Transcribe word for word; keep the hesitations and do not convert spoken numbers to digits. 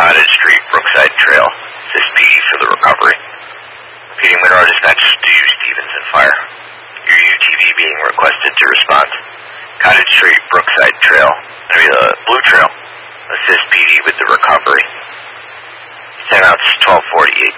Cottage Street, Brookside Trail. Assist P D for the recovery. Repeating Menard dispatch to you, Stevenson Fire. Your U T V being requested to respond. Cottage Street, Brookside Trail. I mean, uh, Blue Trail. Assist P D with the recovery. ten outs, twelve forty-eight.